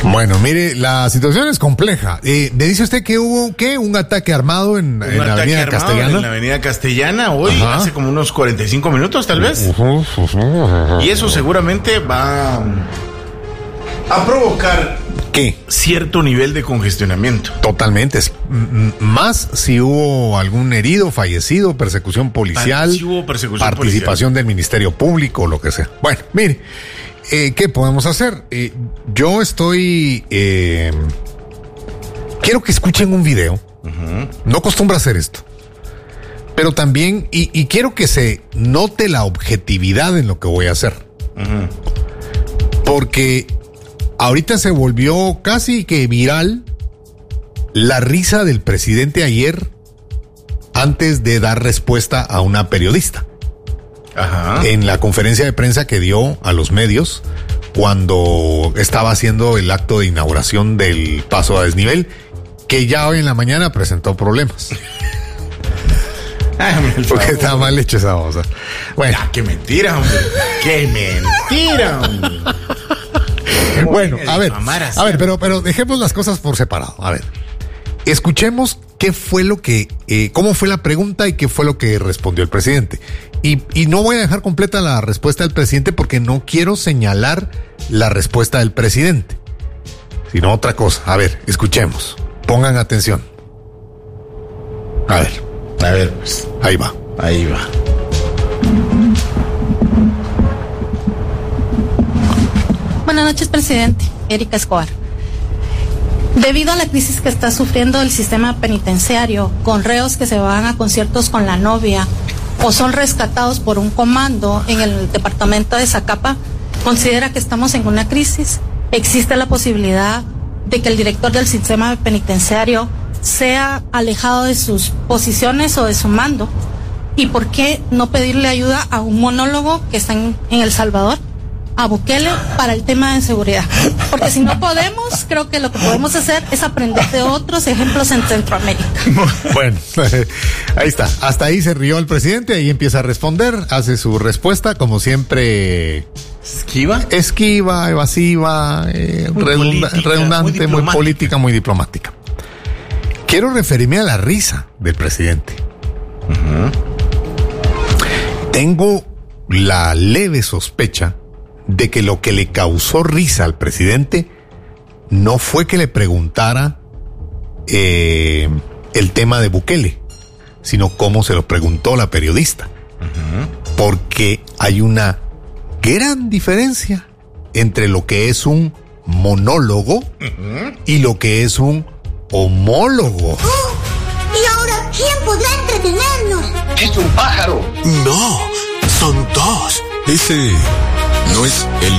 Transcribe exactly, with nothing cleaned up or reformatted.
Bueno, mire, la situación es compleja. Eh, ¿Me dice usted que hubo qué? ¿Un ataque armado en, en la Avenida Castellana? En la Avenida Castellana hoy, Ajá. hace como unos cuarenta y cinco minutos tal vez. Uh-huh, uh-huh, uh-huh. Y eso seguramente va a provocar ¿qué? Cierto nivel de congestionamiento. Totalmente. Es, m- más si hubo algún herido, fallecido, persecución policial, Si hubo persecución participación policial. del Ministerio Público, lo que sea. Bueno, mire, eh, ¿qué podemos hacer? Eh, yo estoy... Eh, quiero que escuchen un video. Uh-huh. No acostumbro hacer esto. Pero también, y, y quiero que se note la objetividad en lo que voy a hacer. Uh-huh. Porque ahorita se volvió casi que viral la risa del presidente ayer antes de dar respuesta a una periodista. Ajá. En la conferencia de prensa que dio a los medios cuando estaba haciendo el acto de inauguración del paso a desnivel, que ya hoy en la mañana presentó problemas. Ay, porque estaba mal hecho esa cosa. Bueno, ya, qué mentira, hombre. Qué mentira, hombre. Bueno, a ver, a ver, pero, pero dejemos las cosas por separado. A ver, escuchemos qué fue lo que, eh, cómo fue la pregunta y qué fue lo que respondió el presidente. Y, y no voy a dejar completa la respuesta del presidente porque no quiero señalar la respuesta del presidente, sino otra cosa. A ver, escuchemos. Pongan atención. A ver. A ver, pues. Ahí va. Ahí va. Buenas noches, presidente. Erika Escobar. Debido a la crisis que está sufriendo el sistema penitenciario, con reos que se van a conciertos con la novia o son rescatados por un comando en el departamento de Zacapa, ¿considera que estamos en una crisis? ¿Existe la posibilidad de que el director del sistema penitenciario sea alejado de sus posiciones o de su mando? ¿Y por qué no pedirle ayuda a un monólogo que está en, en El Salvador, a Bukele, para el tema de seguridad? Porque si no podemos, creo que lo que podemos hacer es aprender de otros ejemplos en Centroamérica. Bueno, ahí está. Hasta ahí se rió el presidente, ahí empieza a responder, hace su respuesta, como siempre. ¿Esquiva? Esquiva, evasiva, eh, muy redunda, política, redundante, muy, muy política, muy diplomática. Quiero referirme a la risa del presidente. Uh-huh. Tengo la leve sospecha de que lo que le causó risa al presidente no fue que le preguntara eh, el tema de Bukele, sino cómo se lo preguntó la periodista. Uh-huh. Porque hay una gran diferencia entre lo que es un monólogo uh-huh. y lo que es un homólogo. Oh, ¿y ahora quién podrá entretenernos? Es un pájaro. No, son dos. Ese no es el